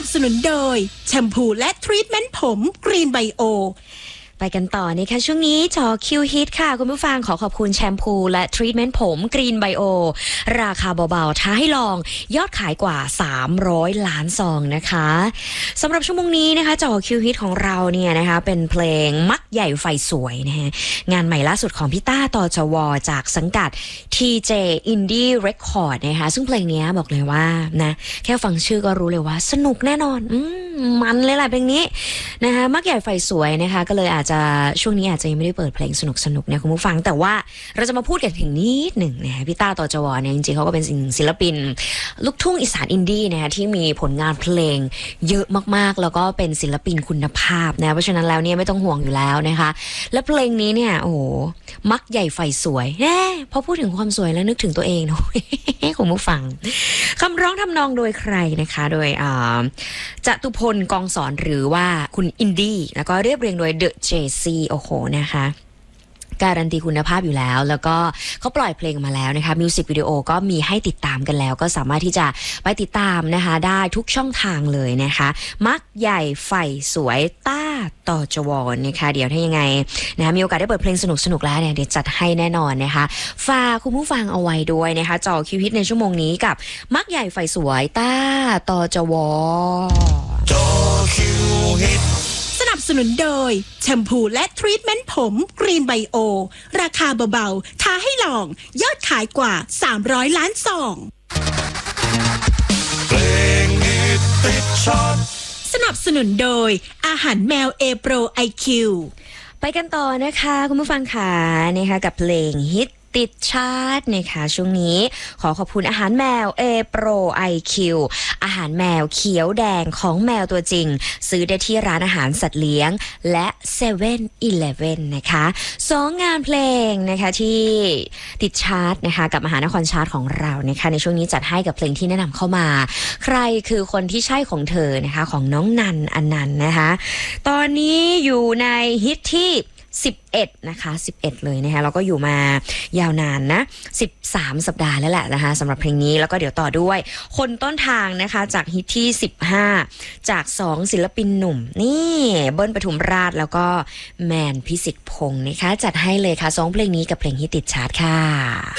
สนุนโดยแชมพูและทรีทเมนต์ผมกรีนไบโอไปกันต่อนะคะช่วงนี้จอคิวฮิตค่ะคุณผู้ฟังขอบคุณแชมพูและทรีทเมนต์ผมกรีนไบโอราคาเบาๆท้าให้ลองยอดขายกว่า300ล้านซองนะคะสำหรับชั่วโมงนี้นะคะจอคิวฮิตของเราเนี่ยนะคะเป็นเพลงมักใหญ่ไฟสวยนะฮะงานใหม่ล่าสุดของพี่ต้าตจวจากสังกัด TJ Indie Record นะคะซึ่งเพลงนี้บอกเลยว่านะแค่ฟังชื่อก็รู้เลยว่าสนุกแน่นอนมันเลยแหละเพลงนี้นะคะมักใหญ่ไฟสวยนะคะก็เลยอาจจะช่วงนี้อาจจะยังไม่ได้เปิดเพลงสนุกๆนะคุณผู้ฟังแต่ว่าเราจะมาพูดกันถึงนิดหนึ่งนะพี่ต้าตจวเนี่ยจริงๆเขาก็เป็นศิลปินลูกทุ่งอีสานอินดี้นะคะที่มีผลงานเพลงเยอะมากๆแล้วก็เป็นศิลปินคุณภาพนะเพราะฉะนั้นแล้วเนี่ยไม่ต้องห่วงอยู่แล้วนะคะและเพลงนี้เนี่ยโอ้โหมักใหญ่ไฟสวยพอพูดถึงความสวยแล้วนึกถึงตัวเองเนาะคุณผู้ฟังคำร้องทำนองโดยใครนะคะโดยจตุพลกองสอนหรือว่าคุณอินดี้แล้วก็เรียบเรียงโดย The JC โอ้โหนะคะการันตีคุณภาพอยู่แล้วแล้วก็เขาปล่อยเพลงมาแล้วนะคะมิวสิกวิดีโอก็มีให้ติดตามกันแล้วก็สามารถที่จะไปติดตามนะคะได้ทุกช่องทางเลยนะคะมักใหญ่ไฟสวยต้าตจวนะคะเดี๋ยวถ้ายังไงนะคะมีโอกาสได้เปิดเพลงสนุกๆแล้วเนี่ยเดี๋ยวจัดให้แน่นอนนะคะฝากคุณผู้ฟังเอาไว้ด้วยนะคะจอคิวฮิตในชั่วโมงนี้กับมักใหญ่ไฟสวยต้าตจวจอคิวฮิตสนับสนุนโดยแชมพูและทรีทเมนต์ผมกรีนไบโอราคาเบาๆท้าให้ลองยอดขายกว่า300ล้านซองเพลงฮิตติดชาร์ตสนับสนุนโดยอาหารแมวเอโปรไอคิวไปกันต่อนะคะคุณผู้ฟังค่ะนะคะกับเพลงฮิตติดชาร์ตนะคะช่วงนี้ขอบคุณอาหารแมวเอโปรไอคิวอาหารแมวเขียวแดงของแมวตัวจริงซื้อได้ที่ร้านอาหารสัตว์เลี้ยงและ7-Eleven นะคะ2งานเพลงนะคะที่ติดชาร์ตนะคะกับมหานครชาร์ตของเรานะคะในช่วงนี้จัดให้กับเพลงที่แนะนำเข้ามาใครคือคนที่ใช่ของเธอนะคะของน้องนันอนันต์นะคะตอนนี้อยู่ในฮิตที่11นะคะ11เลยนะคะแล้วก็อยู่มายาวนานนะ13สัปดาห์แล้วแหละนะคะสำหรับเพลงนี้แล้วก็เดี๋ยวต่อด้วยคนต้นทางนะคะจากฮิตที่15จาก2ศิลปินหนุ่มนี่เบิ้ลปทุมราชแล้วก็แมนพิสิทธิ์พงษ์นะคะจัดให้เลยค่ะ2เพลงนี้กับเพลงฮิตติดชาร์ตค่ะ